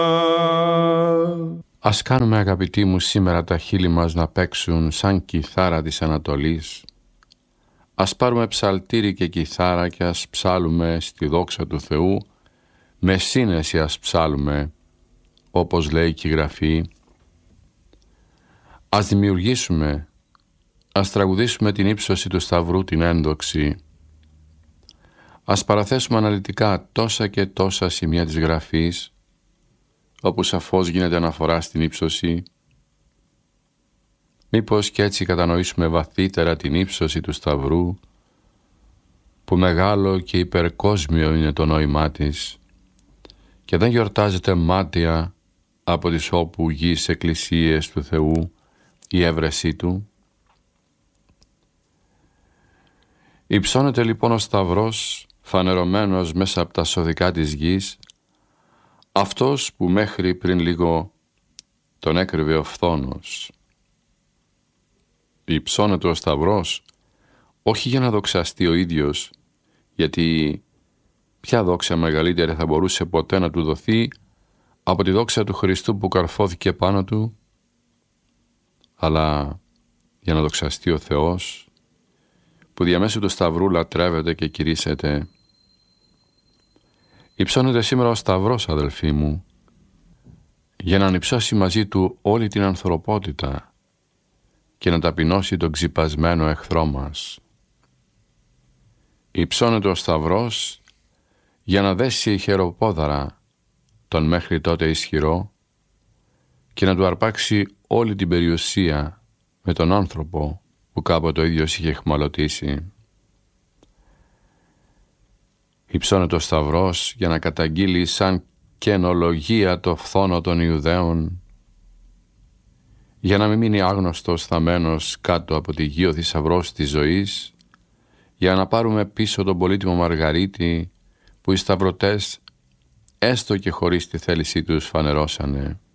Ας κάνουμε, αγαπητοί μου, σήμερα τα χείλη μας να παίξουν σαν κιθάρα της Ανατολής. Ας πάρουμε ψαλτήρι και κιθάρα και ας ψάλουμε στη δόξα του Θεού. Με σύνεση ας ψάλουμε, όπως λέει και η Γραφή. Ας δημιουργήσουμε, ας τραγουδήσουμε την ύψωση του Σταυρού, την ένδοξη. Ας παραθέσουμε αναλυτικά τόσα και τόσα σημεία της Γραφής, όπου σαφώς γίνεται αναφορά στην ύψωση. Μήπως και έτσι κατανοήσουμε βαθύτερα την ύψωση του Σταυρού, που μεγάλο και υπερκόσμιο είναι το νόημά της και δεν γιορτάζεται μάταια από τις όπου γης εκκλησίες του Θεού η έβρεσή του. Υψώνεται λοιπόν ο Σταυρός φανερωμένος μέσα από τα σωδικά της γης, αυτός που μέχρι πριν λίγο τον έκρυβε ο φθόνος. Υψώνεται ο Σταυρός όχι για να δοξαστεί ο ίδιος, γιατί ποια δόξα μεγαλύτερη θα μπορούσε ποτέ να του δοθεί από τη δόξα του Χριστού που καρφώθηκε πάνω του, αλλά για να δοξαστεί ο Θεός που διαμέσου του Σταυρού λατρεύεται και κηρύσσεται. Υψώνεται σήμερα ο Σταυρός, αδελφοί μου, για να ανυψώσει μαζί του όλη την ανθρωπότητα και να ταπεινώσει τον ξυπασμένο εχθρό μας. Υψώνεται ο Σταυρός για να δέσει χεροπόδαρα τον μέχρι τότε ισχυρό και να του αρπάξει όλη την περιουσία με τον άνθρωπο που κάποτε ο ίδιος είχε αιχμαλωτήσει. Υψώνεται ο Σταυρός για να καταγγείλει σαν καινολογία το φθόνο των Ιουδαίων, για να μην μείνει άγνωστος θαμμένος κάτω από τη γη ο θησαυρός της ζωής, για να πάρουμε πίσω τον πολύτιμο Μαργαρίτη που οι σταυρωτές έστω και χωρίς τη θέλησή τους φανερώσανε.